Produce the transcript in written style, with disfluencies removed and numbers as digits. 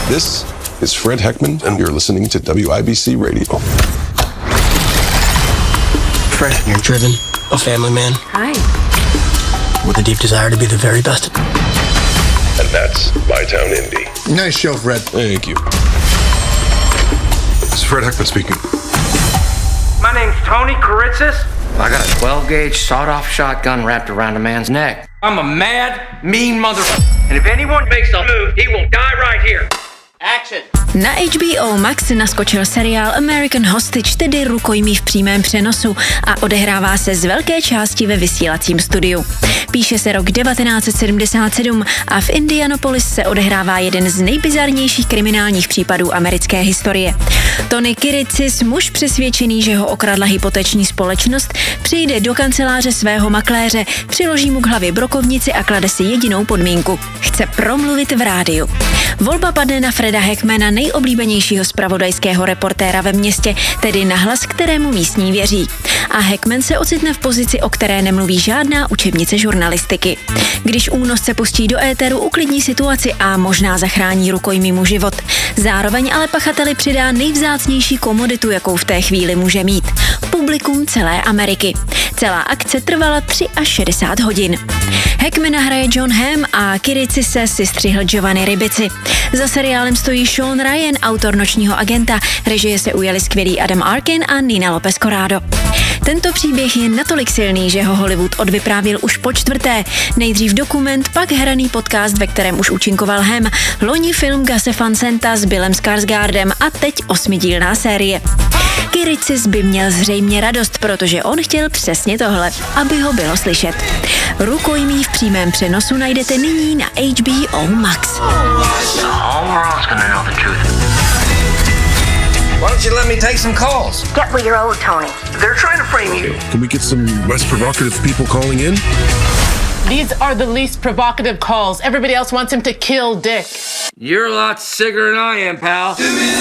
This is Fred Heckman, and you're listening to WIBC Radio. Fred, you're driven, a family man. Hi. With a deep desire to be the very best. And that's My Town Indy. Nice show, Fred. Thank you. This is Fred Heckman speaking. My name's Tony Karitzis. I got a 12-gauge sawed-off shotgun wrapped around a man's neck. I'm a mad, mean motherfucker. And if anyone makes a move, he will die right here. Action. Na HBO Max naskočil seriál American Hostage, tedy Rukojmí v přímém přenosu, a odehrává se z velké části ve vysílacím studiu. Píše se rok 1977 a v Indianapolis se odehrává jeden z nejbizarnějších kriminálních případů americké historie. Tony Kiricis, muž přesvědčený, že ho okradla hypoteční společnost, přijde do kanceláře svého makléře, přiloží mu k hlavě brokovnici a klade si jedinou podmínku. Chce promluvit v rádiu. Volba padne na Freda Heckmana, nejoblíbenějšího zpravodajského reportéra ve městě, tedy na hlas, kterému místní věří. A Heckman se ocitne v pozici, o které nemluví žádná učebnice žurnalistiky. Když únosce pustí do éteru, uklidní situaci a možná zachrání rukojmímu život. Zároveň ale pachateli přidá nejvzácnější komoditu, jakou v té chvíli může mít. Publikum celé Ameriky. Celá akce trvala 63 hodin. Heckmana hraje John Hamm a Kiricise si střihl Giovanni Ribisi. Za seriálem stojí Sean Ryan, autor Nočního agenta, režie se ujali skvělý Adam Arkin a Nina Lopez Corrado. Tento příběh je natolik silný, že ho Hollywood odvyprávěl už po čtvrté. Nejdřív dokument, pak hraný podcast, ve kterém už účinkoval Hamm, loni film Gase Van Senta s Billem Skarsgårdem a teď 8dílná série. Kiricis by měl zřejmě radost, protože on chtěl přesně tohle, aby ho bylo slyšet. Rukojmí v přímém přenosu najdete nyní na HBO Max. Why don't you let me take some calls? Get where you're owed, Tony. They're trying to frame you. Can we get some less provocative people calling in? These are the least provocative calls. Everybody else wants him to kill Dick. You're a lot sicker than I am, pal.